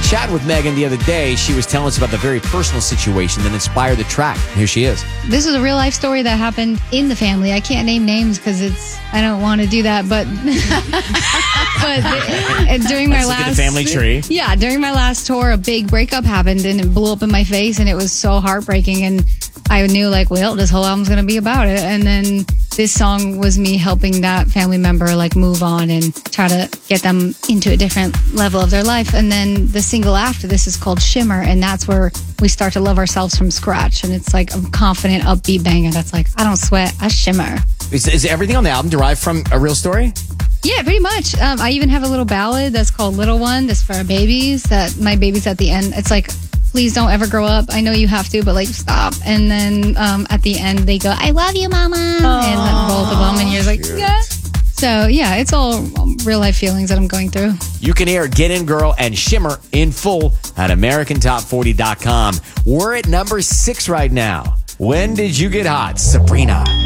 chatting with Megan the other day, she was telling us about the very personal situation that inspired the track. Here she is. This is a real life story that happened in the family. I can't name names because I don't want to do that, but during my Look at the family tree. Yeah, during my last tour, a big breakup happened and it blew up in my face and it was so heartbreaking, and I knew this whole album's going to be about it. And then this song was me helping that family member move on and try to get them into a different level of their life. And then the single after this is called Shimmer, and that's where we start to love ourselves from scratch. And it's a confident, upbeat banger that's I don't sweat, I shimmer. Is everything on the album derived from a real story? Yeah, pretty much. I even have a little ballad that's called Little One. That's for our babies. That my babies at the end. It's please don't ever grow up. I know you have to, but stop. And then at the end they go, I love you, mama. Aww. And both of them. And you're yeah. So yeah, it's all real life feelings that I'm going through. You can hear Get In Girl and Shimmer in full at AmericanTop40.com. We're at number 6 right now. When did you get hot, Sabrina?